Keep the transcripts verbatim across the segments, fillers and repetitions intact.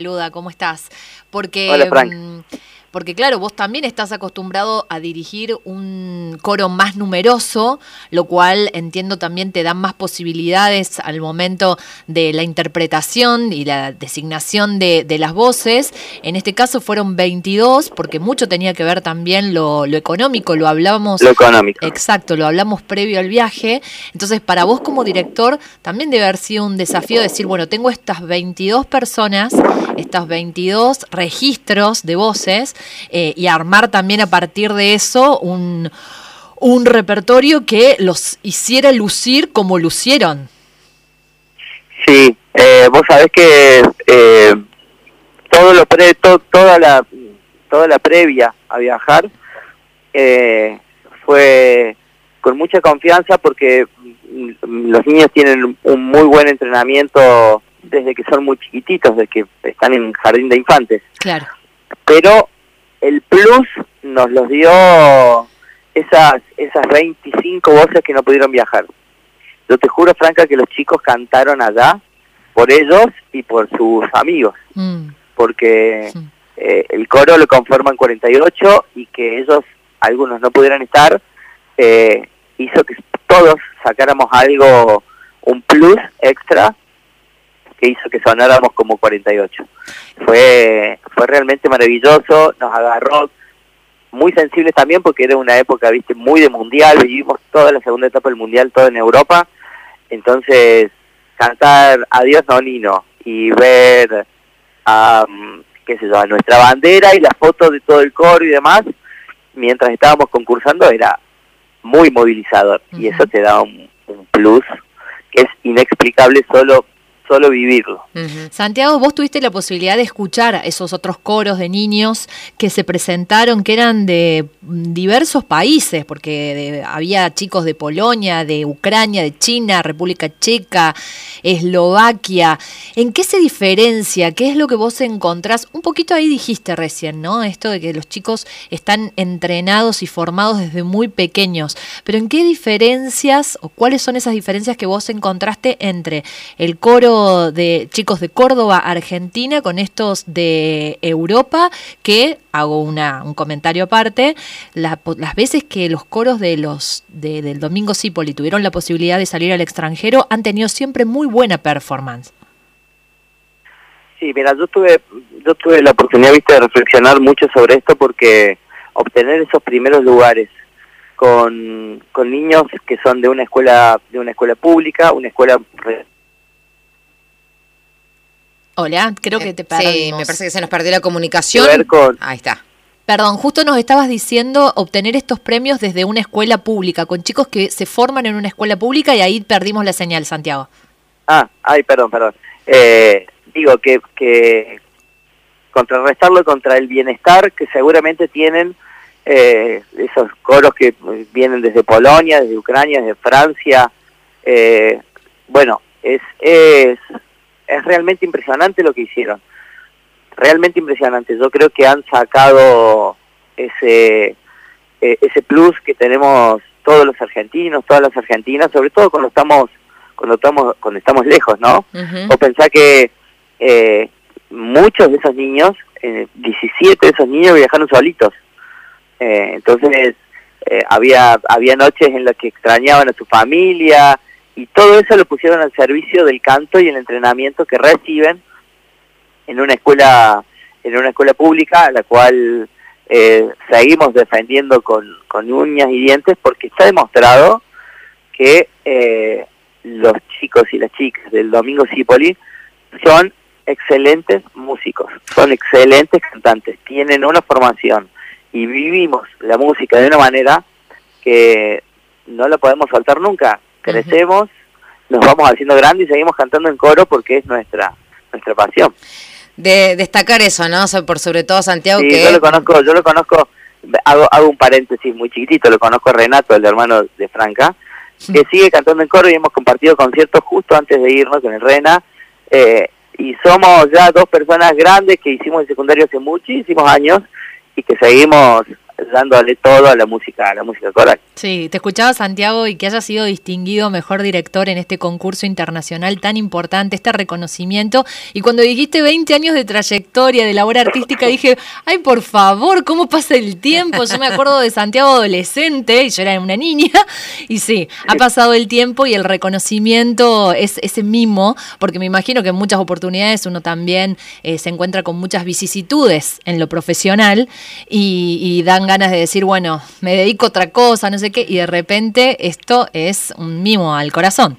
Saluda, ¿cómo estás? Porque, Hola, Frank. porque claro, vos también estás acostumbrado a dirigir un coro más numeroso, lo cual entiendo también te da más posibilidades al momento de la interpretación y la designación de, de las voces. En este caso fueron veintidós, porque mucho tenía que ver también lo, lo económico, lo hablábamos... Lo económico. Exacto, lo hablamos previo al viaje. Entonces, para vos como director, también debe haber sido un desafío decir, bueno, tengo estas veintidós personas, estos veintidós registros de voces, eh, y armar también a partir de eso un, un repertorio que los hiciera lucir como lucieron. Sí, eh, vos sabés que eh, todo lo pre, to, toda la toda la previa a viajar eh, fue con mucha confianza porque los niños tienen un muy buen entrenamiento desde que son muy chiquititos, desde que están en jardín de infantes. Claro. Pero el plus nos los dio esas esas veinticinco voces que no pudieron viajar. Yo te juro, Franca, que los chicos cantaron allá por ellos y por sus amigos, mm. porque sí. eh, el coro lo conforman cuarenta y ocho y que ellos, algunos no pudieran estar, eh, hizo que todos sacáramos algo, un plus extra, que hizo que sonáramos como cuarenta y ocho. Fue, fue realmente maravilloso, nos agarró muy sensibles también porque era una época, viste, muy de mundial, vivimos toda la segunda etapa del mundial, todo en Europa, entonces cantar Adiós Nonino y ver a, qué sé yo, a nuestra bandera y las fotos de todo el coro y demás, mientras estábamos concursando era muy movilizador. Uh-huh. Y eso te da un, un plus que es inexplicable solo solo vivirlo. Uh-huh. Santiago, vos tuviste la posibilidad de escuchar a esos otros coros de niños que se presentaron, que eran de diversos países, porque de, había chicos de Polonia, de Ucrania, de China, República Checa, Eslovaquia. ¿En qué se diferencia? ¿Qué es lo que vos encontrás? Un poquito ahí dijiste recién, ¿no? Esto de que los chicos están entrenados y formados desde muy pequeños. Pero ¿en qué diferencias o cuáles son esas diferencias que vos encontraste entre el coro de chicos de Córdoba, Argentina, con estos de Europa, que, hago una, un comentario aparte, la, las veces que los coros de los de, del Domingo Zipoli tuvieron la posibilidad de salir al extranjero, han tenido siempre muy buena performance? Sí, mira, yo tuve, yo tuve la oportunidad, viste, de reflexionar mucho sobre esto porque obtener esos primeros lugares con, con niños que son de una escuela, de una escuela pública, una escuela... Hola, creo que te perdimos. Sí, me parece que se nos perdió la comunicación. Con... Ahí está. Perdón, justo nos estabas diciendo obtener estos premios desde una escuela pública, con chicos que se forman en una escuela pública y ahí perdimos la señal, Santiago. Ah, ay, perdón, perdón. Eh, digo que, que contrarrestarlo contra el bienestar que seguramente tienen eh, esos coros que vienen desde Polonia, desde Ucrania, desde Francia. Eh, bueno, es... es Es realmente impresionante lo que hicieron, realmente impresionante. Yo creo que han sacado ese eh, ese plus que tenemos todos los argentinos, todas las argentinas, sobre todo cuando estamos cuando estamos cuando estamos lejos, ¿no? Uh-huh. O pensar que eh, muchos de esos niños, eh, diecisiete de esos niños viajaron solitos. Eh, entonces eh, había había noches en las que extrañaban a su familia. Y todo eso lo pusieron al servicio del canto y el entrenamiento que reciben en una escuela en una escuela pública, a la cual eh, seguimos defendiendo con, con uñas y dientes, porque está demostrado que eh, los chicos y las chicas del Domingo Zipoli son excelentes músicos, son excelentes cantantes, tienen una formación y vivimos la música de una manera que no la podemos soltar nunca. Crecemos, nos vamos haciendo grandes y seguimos cantando en coro porque es nuestra nuestra pasión. De destacar eso, ¿no? Por sobre todo Santiago, sí, que... yo lo conozco, yo lo conozco, hago, hago un paréntesis muy chiquitito, lo conozco a Renato, el hermano de Franca, sí. que sigue cantando en coro y hemos compartido conciertos justo antes de irnos con el Rena, eh, y somos ya dos personas grandes que hicimos el secundario hace muchísimos años y que seguimos dándole todo a la música, a la música coral. Sí, te escuchaba, Santiago, y que haya sido distinguido mejor director en este concurso internacional tan importante, este reconocimiento. Y cuando dijiste veinte años de trayectoria, de labor artística, dije, ay, por favor, ¿cómo pasa el tiempo? Yo me acuerdo de Santiago adolescente, y yo era una niña, y sí, ha pasado el tiempo y el reconocimiento es ese mimo, porque me imagino que en muchas oportunidades uno también eh, se encuentra con muchas vicisitudes en lo profesional y, y dan ganas de decir, bueno, me dedico a otra cosa, no sé qué, y de repente esto es un mimo al corazón.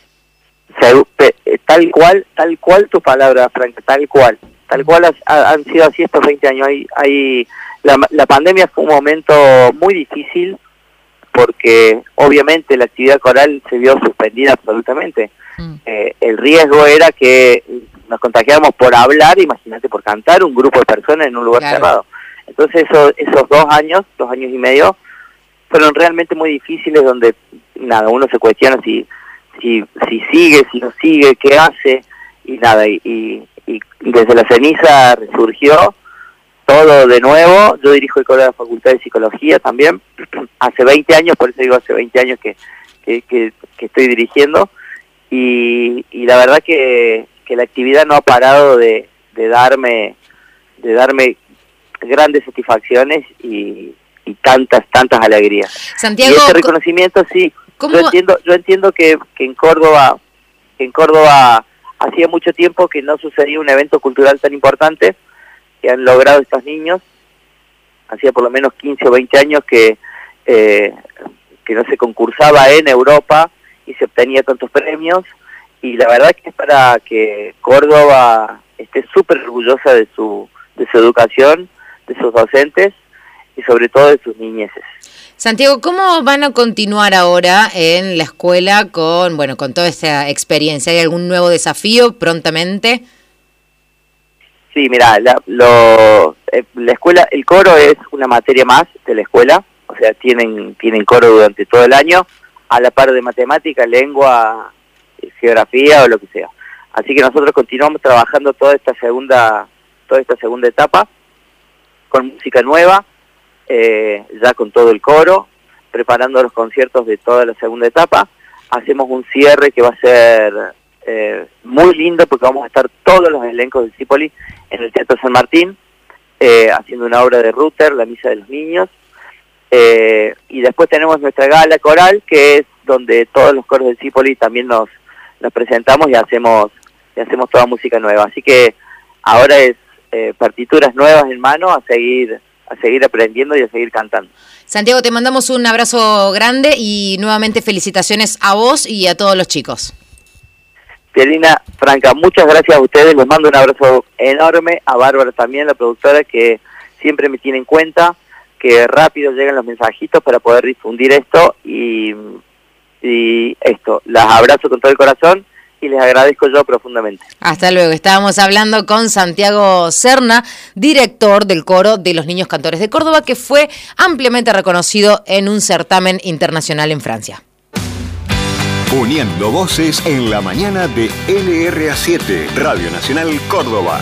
Tal cual, tal cual tu palabra, Franca, tal cual, tal cual has, han sido así estos veinte años. Hay, hay, la, la pandemia fue un momento muy difícil porque obviamente la actividad coral se vio suspendida absolutamente. Mm. Eh, el riesgo era que nos contagiáramos por hablar, imagínate, por cantar un grupo de personas en un lugar claro. cerrado. Entonces eso, esos dos años, dos años y medio, fueron realmente muy difíciles donde, nada, uno se cuestiona si si si sigue, si no sigue, qué hace, y nada, y, y, y desde la ceniza resurgió todo de nuevo. Yo dirijo el coro de la Facultad de Psicología también, hace veinte años, por eso digo hace veinte años que, que, que, que estoy dirigiendo, y, y la verdad que, que la actividad no ha parado de, de darme de darme grandes satisfacciones y, y tantas, tantas alegrías. Santiago, y este reconocimiento, sí, ¿cómo? yo entiendo, yo entiendo que, que en Córdoba, que en Córdoba hacía mucho tiempo que no sucedía un evento cultural tan importante que han logrado estos niños. Hacía por lo menos quince o veinte años que, eh, que no se concursaba en Europa y se obtenía tantos premios, y la verdad que es para que Córdoba esté súper orgullosa de su, de su educación, de sus docentes y sobre todo de sus niñeces. Santiago, ¿cómo van a continuar ahora en la escuela con, bueno, con toda esta experiencia? ¿Hay algún nuevo desafío prontamente? Sí, mira, la, lo, eh, la escuela, el coro es una materia más de la escuela, o sea, tienen tienen coro durante todo el año, a la par de matemática, lengua, geografía o lo que sea. Así que nosotros continuamos trabajando toda esta segunda toda esta segunda etapa con música nueva, eh, ya con todo el coro, preparando los conciertos de toda la segunda etapa. Hacemos un cierre que va a ser eh, muy lindo porque vamos a estar todos los elencos del Zípoli en el Teatro San Martín, eh, haciendo una obra de Ruther, La Misa de los Niños, eh, y después tenemos nuestra gala coral, que es donde todos los coros del Zípoli también nos, nos presentamos y hacemos, y hacemos toda música nueva. Así que ahora es eh, partituras nuevas en mano, a seguir, a seguir aprendiendo y a seguir cantando. Santiago, te mandamos un abrazo grande y nuevamente felicitaciones a vos y a todos los chicos. Pielina, Franca, muchas gracias a ustedes, les mando un abrazo enorme, a Bárbara también, la productora, que siempre me tiene en cuenta, que rápido llegan los mensajitos para poder difundir esto, y, y esto, las abrazo con todo el corazón y les agradezco yo profundamente. Hasta luego. Estábamos hablando con Santiago Serna, director del Coro de los Niños Cantores de Córdoba, que fue ampliamente reconocido en un certamen internacional en Francia. Uniendo voces en la mañana de L R A siete, Radio Nacional Córdoba.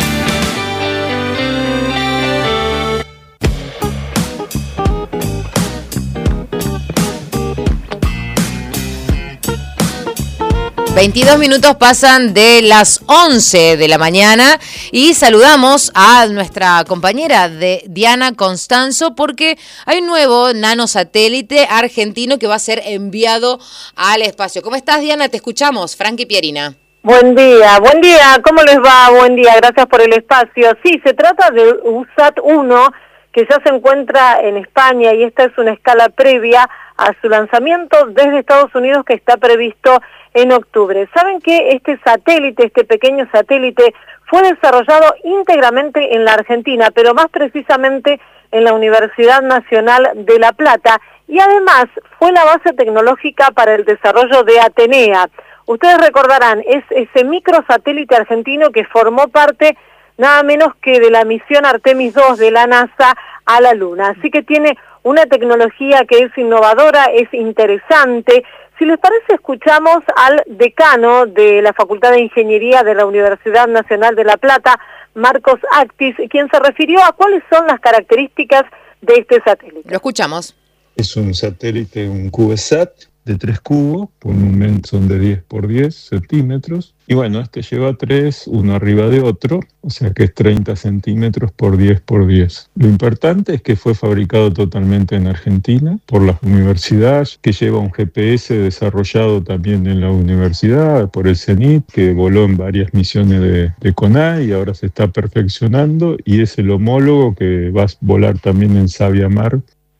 veintidós minutos pasan de las once de la mañana y saludamos a nuestra compañera de Diana Constanzo porque hay un nuevo nanosatélite argentino que va a ser enviado al espacio. ¿Cómo estás, Diana? Te escuchamos. Frankie Pierina. Buen día, buen día. ¿Cómo les va? Buen día, gracias por el espacio. Sí, se trata de U S A T uno, que ya se encuentra en España, y esta es una escala previa a su lanzamiento desde Estados Unidos, que está previsto en octubre. Saben que este satélite, este pequeño satélite, fue desarrollado íntegramente en la Argentina, pero más precisamente en la Universidad Nacional de La Plata, y además fue la base tecnológica para el desarrollo de Atenea. Ustedes recordarán, es ese microsatélite argentino que formó parte nada menos que de la misión Artemis dos de la NASA a la Luna. Así que tiene una tecnología que es innovadora, es interesante. Si les parece, escuchamos al decano de la Facultad de Ingeniería de la Universidad Nacional de La Plata, Marcos Actis, quien se refirió a cuáles son las características de este satélite. Lo escuchamos. Es un satélite, un CubeSat de tres cubos, por un momento son de diez por diez centímetros. Y bueno, este lleva tres, uno arriba de otro, o sea que es treinta centímetros por diez por diez. Lo importante es que fue fabricado totalmente en Argentina por la universidad, que lleva un G P S desarrollado también en la universidad por el CENIT, que voló en varias misiones de, de CONAI y ahora se está perfeccionando, y es el homólogo que va a volar también en Sabia Mar.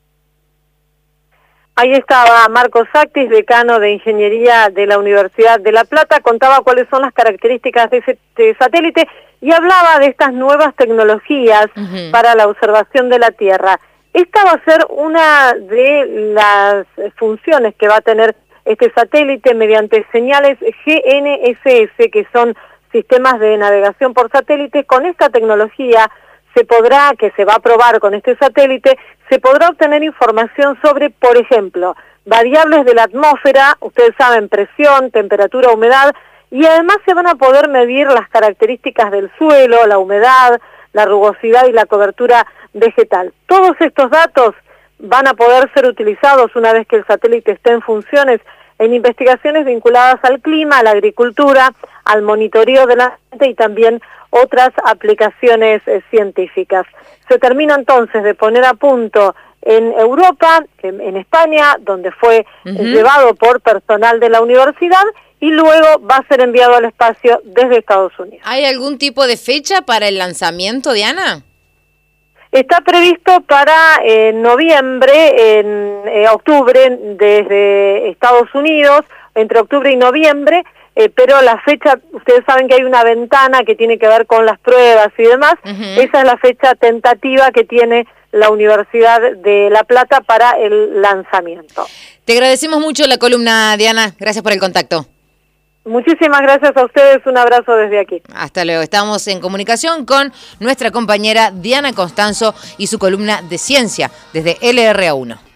Ahí estaba Marcos Actis, decano de Ingeniería de la Universidad de La Plata, contaba cuáles son las características de ese de satélite y hablaba de estas nuevas tecnologías uh-huh. para la observación de la Tierra. Esta va a ser una de las funciones que va a tener este satélite mediante señales G N S S, que son sistemas de navegación por satélite. Con esta tecnología se podrá, que se va a probar con este satélite, se podrá obtener información sobre, por ejemplo, variables de la atmósfera, ustedes saben, presión, temperatura, humedad, y además se van a poder medir las características del suelo, la humedad, la rugosidad y la cobertura vegetal. Todos estos datos van a poder ser utilizados una vez que el satélite esté en funciones en investigaciones vinculadas al clima, a la agricultura, al monitoreo del ambiente y también otras aplicaciones eh, científicas. Se termina entonces de poner a punto en Europa, en, en España, donde fue uh-huh. eh, llevado por personal de la universidad, y luego va a ser enviado al espacio desde Estados Unidos. ¿Hay algún tipo de fecha para el lanzamiento, Diana? Está previsto para eh, noviembre, en eh, octubre, desde Estados Unidos, entre octubre y noviembre, eh, pero la fecha, ustedes saben que hay una ventana que tiene que ver con las pruebas y demás, uh-huh. esa es la fecha tentativa que tiene la Universidad de La Plata para el lanzamiento. Te agradecemos mucho la columna, Diana, gracias por el contacto. Muchísimas gracias a ustedes, un abrazo desde aquí. Hasta luego, estamos en comunicación con nuestra compañera Diana Constanzo y su columna de ciencia desde L R A uno.